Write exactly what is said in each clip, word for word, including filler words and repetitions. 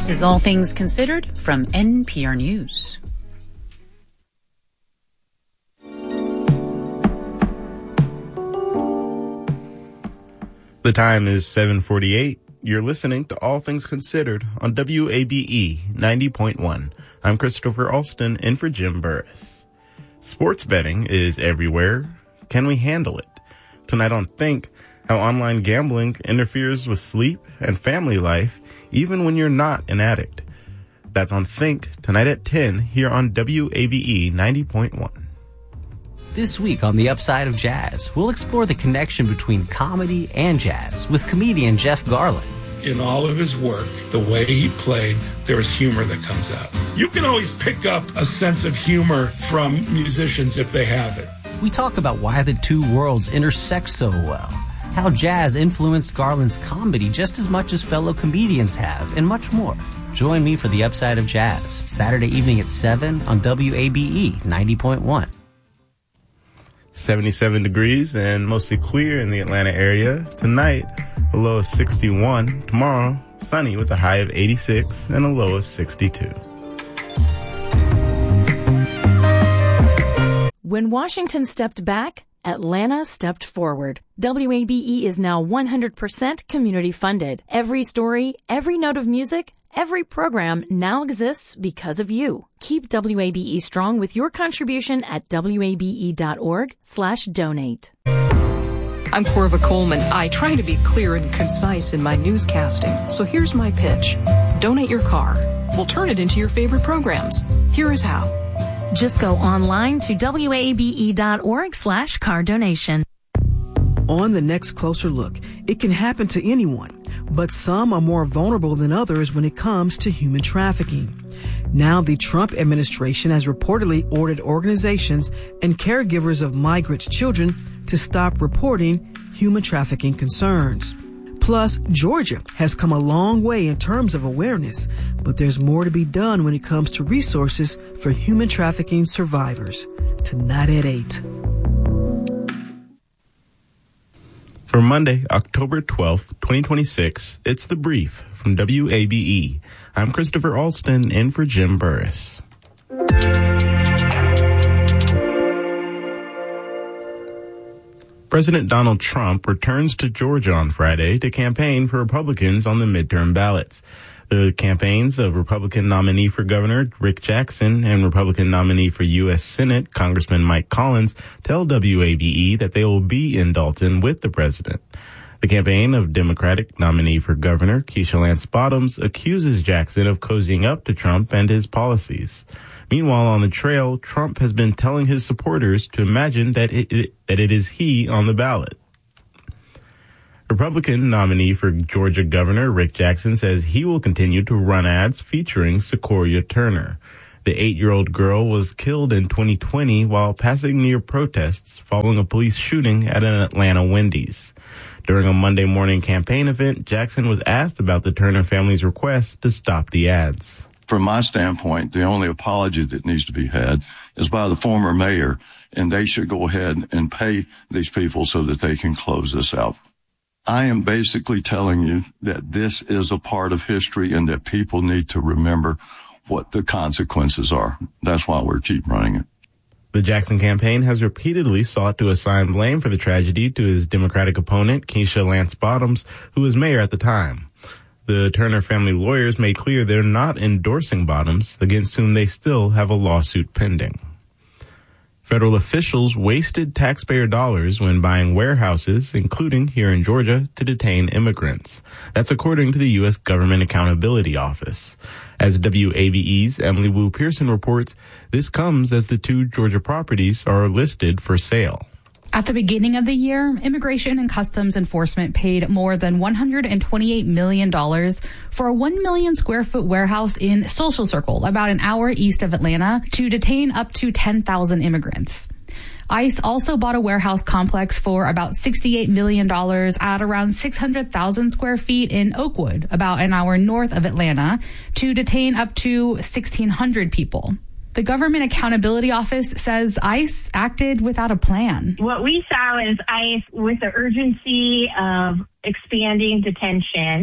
This is All Things Considered from N P R News. The time is seven forty-eight. You're listening to All Things Considered on W A B E ninety point one. I'm Christopher Alston, in for Jim Burris. Sports betting is everywhere. Can we handle it? Tonight on Think, how online gambling interferes with sleep and family life, even when you're not an addict. That's on Think, tonight at ten, here on W A B E ninety point one. This week on The Upside of Jazz, we'll explore the connection between comedy and jazz with comedian Jeff Garlin. In all of his work, the way he played, there is humor that comes out. You can always pick up a sense of humor from musicians if they have it. We talk about why the two worlds intersect so well, how jazz influenced Garland's comedy just as much as fellow comedians have, and much more. Join me for The Upside of Jazz, Saturday evening at seven on W A B E ninety point one. seventy-seven degrees and mostly clear in the Atlanta area. Tonight, a low of sixty-one. Tomorrow, sunny with a high of eighty-six and a low of sixty-two. When Washington stepped back, Atlanta stepped forward. W A B E is now one hundred percent community funded. Every story, every note of music, every program now exists because of you. Keep W A B E strong with your contribution at wabe.org slash donate. I'm Corva Coleman. I try to be clear and concise in my newscasting. So here's my pitch. Donate your car. We'll turn it into your favorite programs. Here is how. Just go online to wabe.org slash car donation. On the next Closer Look, it can happen to anyone, but some are more vulnerable than others when it comes to human trafficking. Now the Trump administration has reportedly ordered organizations and caregivers of migrant children to stop reporting human trafficking concerns. Plus, Georgia has come a long way in terms of awareness, but there's more to be done when it comes to resources for human trafficking survivors. Tonight at eight. For Monday, October twelfth, twenty twenty-six, it's The Brief from W A B E. I'm Christopher Alston, in for Jim Burris. President Donald Trump returns to Georgia on Friday to campaign for Republicans on the midterm ballots. The campaigns of Republican nominee for governor Rick Jackson and Republican nominee for U S Senate Congressman Mike Collins tell W A B E that they will be in Dalton with the president. The campaign of Democratic nominee for governor Keisha Lance Bottoms accuses Jackson of cozying up to Trump and his policies. Meanwhile, on the trail, Trump has been telling his supporters to imagine that it, it, that it is he on the ballot. Republican nominee for Georgia Governor Rick Jackson says he will continue to run ads featuring Sequoia Turner. The eight-year-old girl was killed in twenty twenty while passing near protests following a police shooting at an Atlanta Wendy's. During a Monday morning campaign event, Jackson was asked about the Turner family's request to stop the ads. From my standpoint, the only apology that needs to be had is by the former mayor, and they should go ahead and pay these people so that they can close this out. I am basically telling you that this is a part of history and that people need to remember what the consequences are. That's why we're keep running it. The Jackson campaign has repeatedly sought to assign blame for the tragedy to his Democratic opponent, Keisha Lance Bottoms, who was mayor at the time. The Turner family lawyers made clear they're not endorsing Bottoms, against whom they still have a lawsuit pending. Federal officials wasted taxpayer dollars when buying warehouses, including here in Georgia, to detain immigrants. That's according to the U S Government Accountability Office. As W A B E's Emily Wu Pearson reports, this comes as the two Georgia properties are listed for sale. At the beginning of the year, Immigration and Customs Enforcement paid more than one hundred twenty-eight million dollars for a one million square foot warehouse in Social Circle, about an hour east of Atlanta, to detain up to ten thousand immigrants. ICE also bought a warehouse complex for about sixty-eight million dollars at around six hundred thousand square feet in Oakwood, about an hour north of Atlanta, to detain up to sixteen hundred people. The Government Accountability Office says ICE acted without a plan. What we saw is ICE, with the urgency of expanding detention,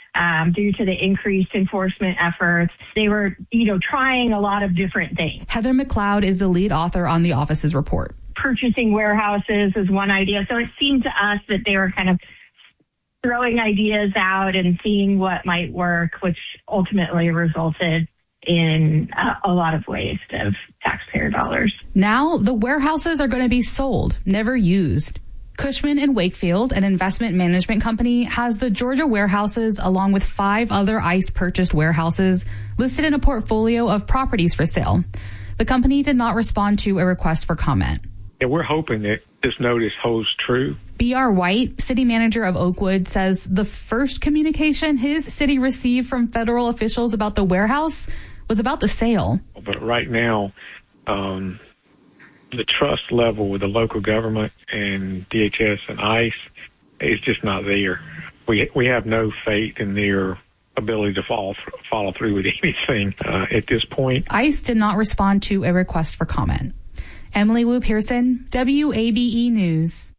um, due to the increased enforcement efforts. They were, you know, trying a lot of different things. Heather McLeod is the lead author on the office's report. Purchasing warehouses is one idea. So it seemed to us that they were kind of throwing ideas out and seeing what might work, which ultimately resulted in a, a lot of waste of taxpayer dollars. Now the warehouses are going to be sold, never used. Cushman and Wakefield, an investment management company, has the Georgia warehouses along with five other ICE purchased warehouses listed in a portfolio of properties for sale. The company did not respond to a request for comment. Yeah, we're hoping that this notice holds true. B R. White, city manager of Oakwood, says the first communication his city received from federal officials about the warehouse was about the sale. But right now, um, the trust level with the local government and D H S and ICE is just not there. We we have no faith in their ability to follow th- follow through with anything uh, at this point. ICE did not respond to a request for comment. Emily Wu Pearson, W A B E News.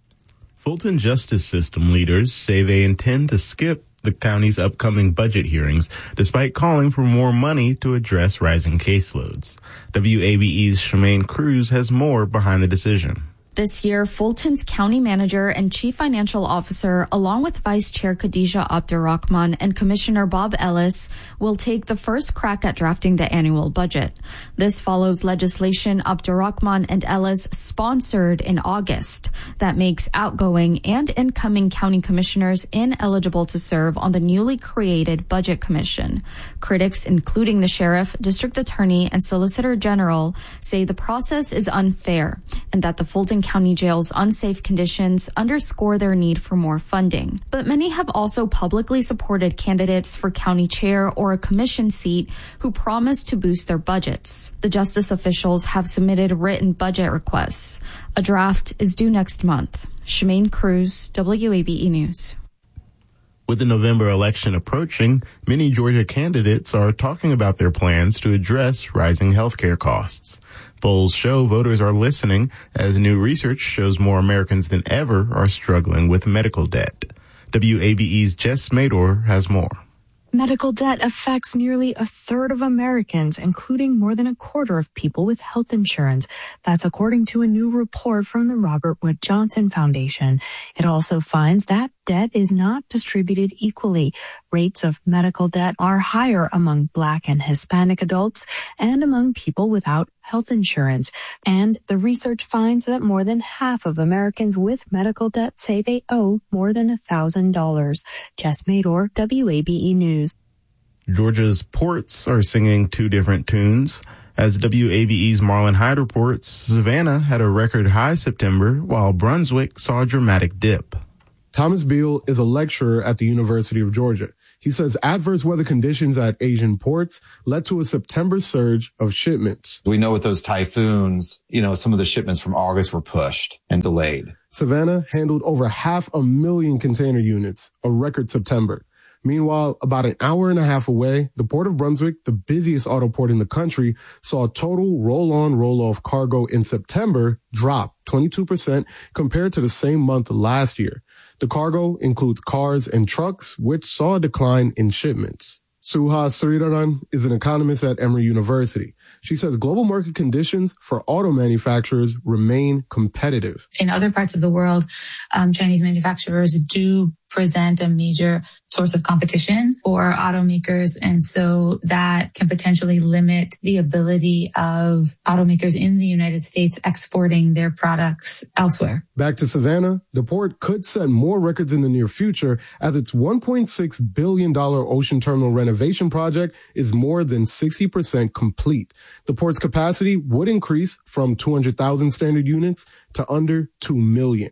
Fulton Justice System leaders say they intend to skip the county's upcoming budget hearings, despite calling for more money to address rising caseloads. W A B E's Shemaine Cruz has more behind the decision. This year, Fulton's county manager and chief financial officer, along with Vice Chair Khadijah Abdurrahman and Commissioner Bob Ellis, will take the first crack at drafting the annual budget. This follows legislation Abdurrahman and Ellis sponsored in August that makes outgoing and incoming county commissioners ineligible to serve on the newly created Budget Commission. Critics, including the sheriff, district attorney, and solicitor general, say the process is unfair and that the Fulton County Jail's unsafe conditions underscore their need for more funding. But many have also publicly supported candidates for county chair or a commission seat who promise to boost their budgets. The justice officials have submitted written budget requests. A draft is due next month. Shemaine Cruz, W A B E News. With the November election approaching, many Georgia candidates are talking about their plans to address rising healthcare costs. Polls show voters are listening as new research shows more Americans than ever are struggling with medical debt. W A B E's Jess Mador has more. Medical debt affects nearly a third of Americans, including more than a quarter of people with health insurance. That's according to a new report from the Robert Wood Johnson Foundation. It also finds that debt is not distributed equally. Rates of medical debt are higher among Black and Hispanic adults and among people without health insurance. And the research finds that more than half of Americans with medical debt say they owe more than one thousand dollars. Jess Mador, W A B E News. Georgia's ports are singing two different tunes. As W A B E's Marlon Hyde reports, Savannah had a record high September, while Brunswick saw a dramatic dip. Thomas Beal is a lecturer at the University of Georgia. He says adverse weather conditions at Asian ports led to a September surge of shipments. We know with those typhoons, you know, some of the shipments from August were pushed and delayed. Savannah handled over half a million container units, a record September. Meanwhile, about an hour and a half away, the Port of Brunswick, the busiest auto port in the country, saw total roll-on, roll-off cargo in September drop twenty-two percent compared to the same month last year. The cargo includes cars and trucks, which saw a decline in shipments. Suha Sridharan is an economist at Emory University. She says global market conditions for auto manufacturers remain competitive. In other parts of the world, um, Chinese manufacturers do present a major source of competition for automakers. And so that can potentially limit the ability of automakers in the United States exporting their products elsewhere. Back to Savannah, the port could set more records in the near future as its one point six billion dollars ocean terminal renovation project is more than sixty percent complete. The port's capacity would increase from two hundred thousand standard units to under two million.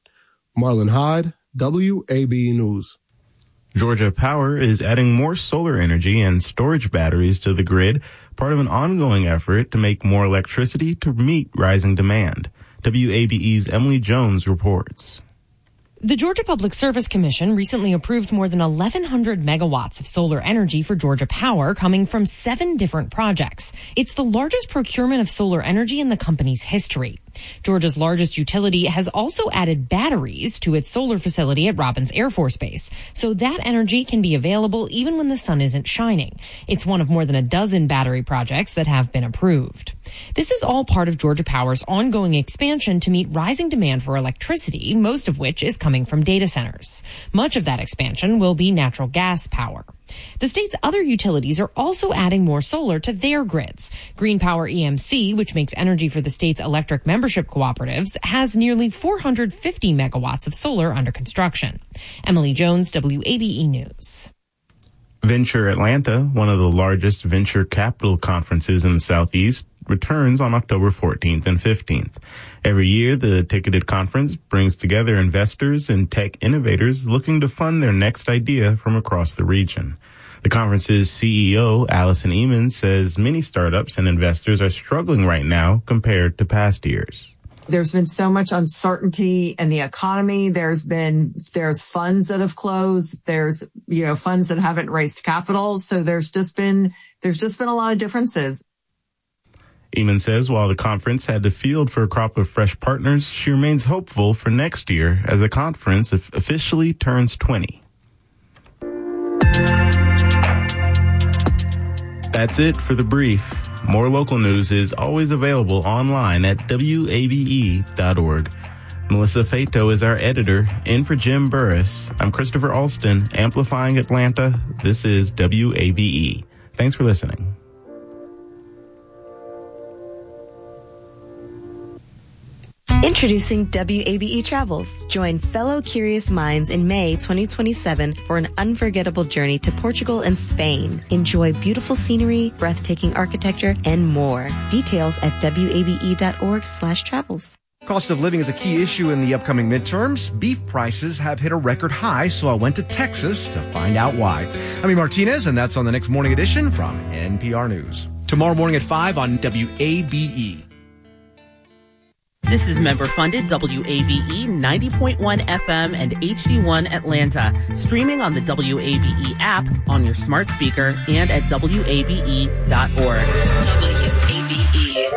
Marlon Hyde, W A B E News. Georgia Power is adding more solar energy and storage batteries to the grid, part of an ongoing effort to make more electricity to meet rising demand. W A B E's Emily Jones reports. The Georgia Public Service Commission recently approved more than eleven hundred megawatts of solar energy for Georgia Power coming from seven different projects. It's the largest procurement of solar energy in the company's history. Georgia's largest utility has also added batteries to its solar facility at Robins Air Force Base, so that energy can be available even when the sun isn't shining. It's one of more than a dozen battery projects that have been approved. This is all part of Georgia Power's ongoing expansion to meet rising demand for electricity, most of which is coming from data centers. Much of that expansion will be natural gas power. The state's other utilities are also adding more solar to their grids. Green Power E M C, which makes energy for the state's electric membership cooperatives, has nearly four hundred fifty megawatts of solar under construction. Emily Jones, W A B E News. Venture Atlanta, one of the largest venture capital conferences in the Southeast, returns on October fourteenth and fifteenth. Every year, the ticketed conference brings together investors and tech innovators looking to fund their next idea from across the region. The conference's C E O, Allison Eamon, says many startups and investors are struggling right now compared to past years. There's been so much uncertainty in the economy. There's been, there's funds that have closed. There's, you know, funds that haven't raised capital. So there's just been, there's just been a lot of differences. Eamon says while the conference had to field for a crop of fresh partners, she remains hopeful for next year as the conference officially turns twenty. That's it for the brief. More local news is always available online at W A B E dot org. Melissa Fato is our editor. In for Jim Burris, I'm Christopher Alston, amplifying Atlanta. This is W A B E. Thanks for listening. Introducing W A B E Travels. Join fellow curious minds in May twenty twenty-seven for an unforgettable journey to Portugal and Spain. Enjoy beautiful scenery, breathtaking architecture, and more. Details at W A B E dot org slash travels. Cost of living is a key issue in the upcoming midterms. Beef prices have hit a record high, so I went to Texas to find out why. I'm E. Martinez, and that's on the next morning edition from N P R News. Tomorrow morning at five on W A B E. This is member-funded W A B E ninety point one F M and H D one Atlanta, streaming on the W A B E app, on your smart speaker, and at W A B E dot org. W A B E.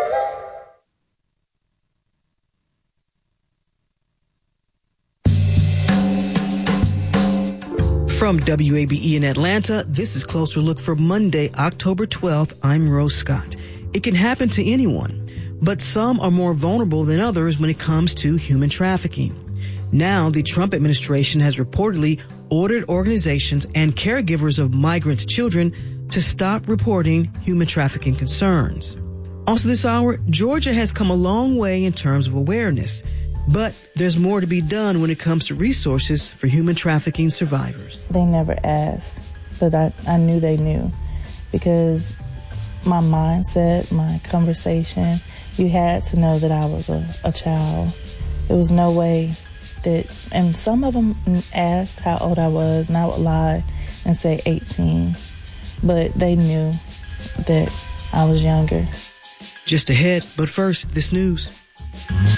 From W A B E in Atlanta, this is Closer Look for Monday, October twelfth. I'm Rose Scott. It can happen to anyone, but some are more vulnerable than others when it comes to human trafficking. Now, the Trump administration has reportedly ordered organizations and caregivers of migrant children to stop reporting human trafficking concerns. Also this hour, Georgia has come a long way in terms of awareness, but there's more to be done when it comes to resources for human trafficking survivors. They never asked, but I, I knew they knew, because my mindset, my conversation, you had to know that I was a, a child. There was no way that, and some of them asked how old I was, and I would lie and say eighteen, but they knew that I was younger. Just ahead, but first, this news.